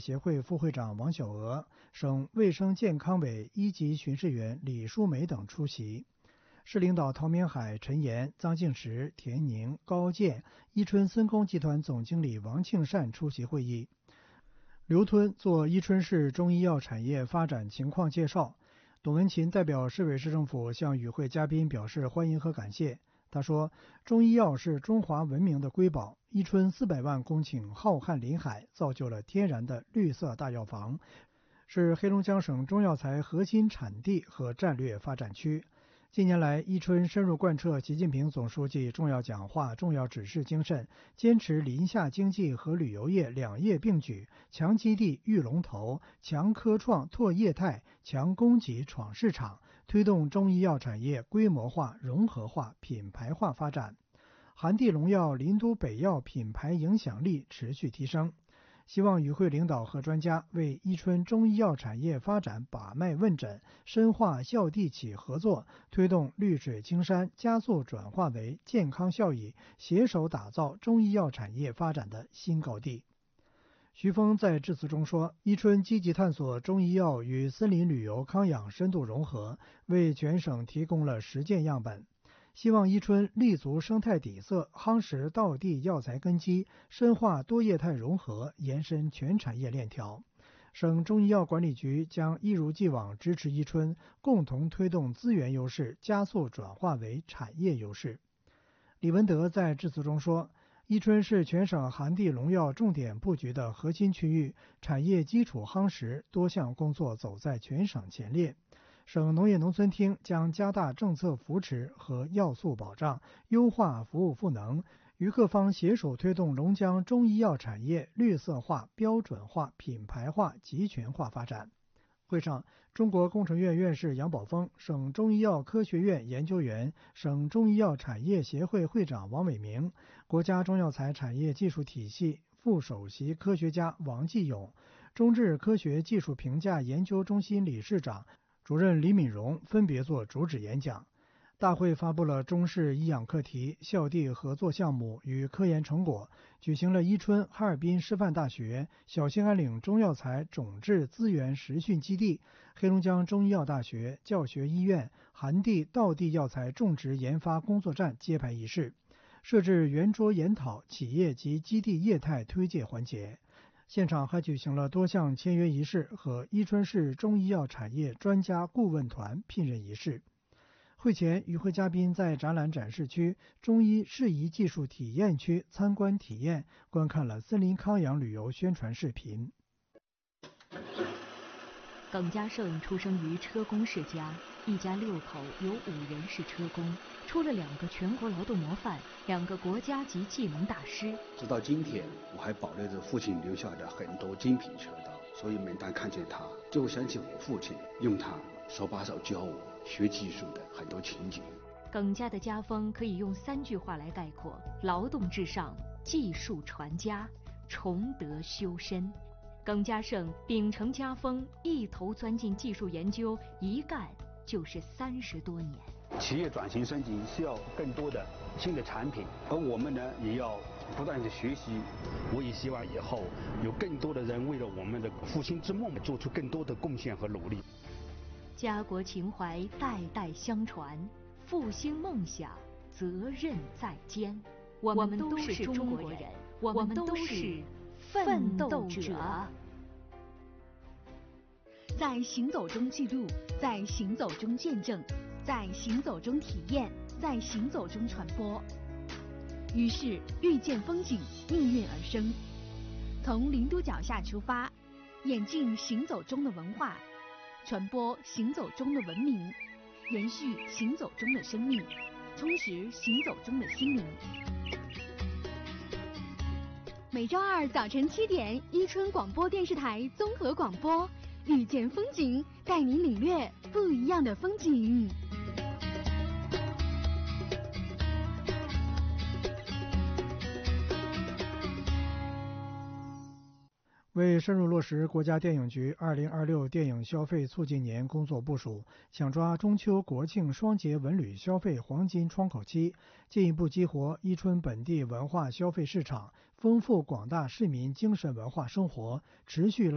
协会副会长王小娥、省卫生健康委一级巡视员李淑梅等出席。市领导陶明海、陈岩、臧敬实、田宁、高健、伊春森工集团总经理王庆善出席会议。刘吞做伊春市中医药产业发展情况介绍。董文勤代表市委市政府向与会嘉宾表示欢迎和感谢。他说，中医药是中华文明的瑰宝，伊春400万公顷浩瀚林海造就了天然的绿色大药房，是黑龙江省中药材核心产地和战略发展区。近年来，伊春深入贯彻习近平总书记重要讲话、重要指示精神，坚持林下经济和旅游业两业并举，强基地育龙头，强科创拓业态，强供给闯市场，推动中医药产业规模化、融合化、品牌化发展。韩地龙药、林都北药品牌影响力持续提升。希望与会领导和专家为伊春中医药产业发展把脉问诊，深化校地企合作，推动绿水青山，加速转化为健康效益，携手打造中医药产业发展的新高地。徐峰在致辞中说，伊春积极探索中医药与森林旅游康养深度融合，为全省提供了实践样本。希望伊春立足生态底色，夯实道地药材根基，深化多业态融合，延伸全产业链条。省中医药管理局将一如既往支持伊春，共同推动资源优势加速转化为产业优势。李文德在致辞中说，伊春是全省韩地农药重点布局的核心区域，产业基础夯实，多项工作走在全省前列。省农业农村厅将加大政策扶持和要素保障，优化服务赋能，与各方携手推动龙江中医药产业绿色化、标准化、品牌化、集权化发展。会上，中国工程院院士杨宝峰、省中医药科学院研究员、省中医药产业协会会长王伟明、国家中药材产业技术体系副首席科学家王继勇、中智科学技术评价研究中心理事长、主任李敏荣分别作主旨演讲。大会发布了中市医养课题、校地合作项目与科研成果，举行了伊春、哈尔滨师范大学、小兴安岭中药材种质资源实训基地、黑龙江中医药大学、教学医院、韩地道地药材种植研发工作站揭牌仪式，设置圆桌研讨企业及基地业态推介环节。现场还举行了多项签约仪式和伊春市中医药产业专家顾问团聘任仪式。会前，与会嘉宾在展览展示区、中医适宜技术体验区参观体验，观看了森林康养旅游宣传视频。 耿家胜出生于车工世家，一家6口，有5人是车工，出了2个全国劳动模范，2个国家级技能大师。 直到今天，我还保留着父亲留下的很多精品车刀，所以每当看见他，就想起我父亲用他手把手教我学技术的很多情景。 耿家的家风可以用3句话来概括：劳动至上，技术传家，崇德修身。耿家胜秉承家风，一头钻进技术研究，一干就是30多年。 企业转型升级需要更多的新的产品，而我们呢也要不断的学习。我也希望以后有更多的人为了我们的复兴之梦做出更多的贡献和努力。 家国情怀代代相传，复兴梦想责任在肩。我们都是中国人，我们都是奋斗者。 在行走中记录，在行走中见证，在行走中体验，在行走中传播。于是，遇见风景应运而生。从林都脚下出发，演进行走中的文化，传播行走中的文明，延续行走中的生命，充实行走中的心灵。每周2早晨7点，伊春广播电视台综合广播，遇见风景，带你领略不一样的风景。 为深入落实国家电影局2026电影消费促进年工作部署，抢抓中秋国庆双节文旅消费黄金窗口期，进一步激活伊春本地文化消费市场，丰富广大市民精神文化生活，持续